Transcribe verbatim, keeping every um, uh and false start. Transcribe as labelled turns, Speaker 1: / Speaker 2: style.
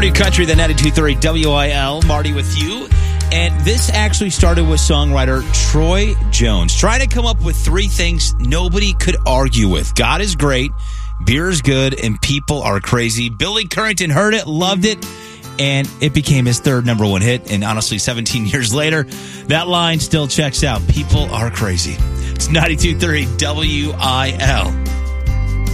Speaker 1: New Country, the ninety-two point three W I L. Marty with you. And this actually started with songwriter Troy Jones trying to come up with three things nobody could argue with. God is great, beer is good, and people are crazy. Billy Currington heard it, loved it, and it became his third number one hit. And honestly, seventeen years later, that line still checks out. People are crazy. It's ninety-two point three W I L.